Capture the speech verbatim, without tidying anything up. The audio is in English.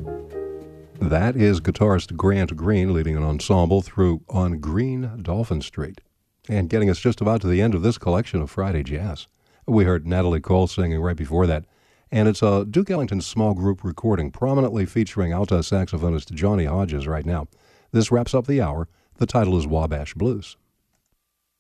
That is guitarist Grant Green leading an ensemble through On Green Dolphin Street. And getting us just about to the end of this collection of Friday Jazz. We heard Natalie Cole singing right before that. And it's a Duke Ellington small group recording, prominently featuring alto saxophonist Johnny Hodges right now. This wraps up the hour. The title is Wabash Blues.